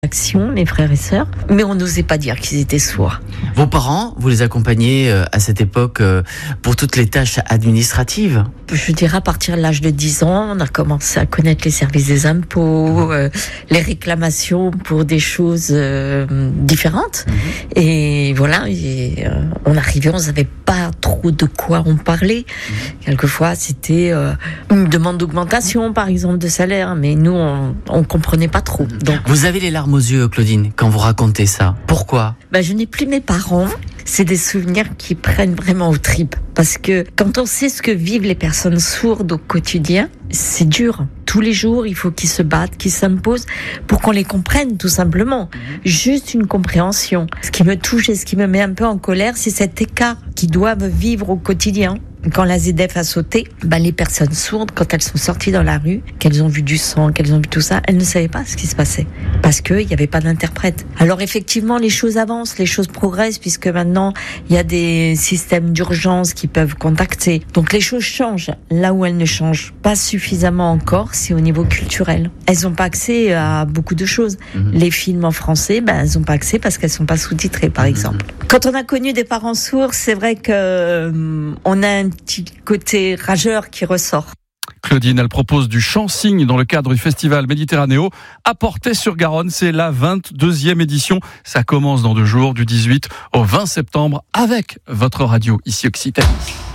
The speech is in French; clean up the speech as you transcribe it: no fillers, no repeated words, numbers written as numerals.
mes frères et sœurs, mais on n'osait pas dire qu'ils étaient sourds. Vos parents, vous les accompagnez à cette époque pour toutes les tâches administratives? Je dirais à partir de l'âge de 10 ans, on a commencé à connaître les services des impôts, les réclamations pour des choses différentes. Et voilà, on arrivait, on savait pas trop de quoi on parlait. Quelquefois, c'était une demande d'augmentation, par exemple, de salaire, mais nous, on comprenait pas trop. Donc, vous avez les larmes aux yeux, Claudine, quand vous racontez ça. Pourquoi? Je n'ai plus mes parents. C'est des souvenirs qui prennent vraiment aux tripes. Parce que quand on sait ce que vivent les personnes sourdes au quotidien, c'est dur. Tous les jours, il faut qu'ils se battent, qu'ils s'imposent pour qu'on les comprenne, tout simplement. Juste une compréhension. Ce qui me touche et ce qui me met un peu en colère, c'est cet écart qu'ils doivent vivre au quotidien. Quand la ZDF a sauté, les personnes sourdes, quand elles sont sorties dans la rue, qu'elles ont vu du sang, qu'elles ont vu tout ça, elles ne savaient pas ce qui se passait. Parce qu'il n'y avait pas d'interprète. Alors effectivement, les choses avancent, les choses progressent, puisque maintenant, il y a des systèmes d'urgence qui peuvent contacter. Donc les choses changent. Là où elles ne changent pas suffisamment encore, c'est au niveau culturel. Elles n'ont pas accès à beaucoup de choses. Les films en français, elles n'ont pas accès parce qu'elles ne sont pas sous-titrées, par exemple. Quand on a connu des parents sourds, c'est vrai que on a un petit côté rageur qui ressort. Claudine, elle propose du chant-cygne dans le cadre du festival Méditerranéo à Portet-sur-Garonne. C'est la 22e édition. Ça commence dans 2 jours, du 18 au 20 septembre, avec votre radio ici Occitanie.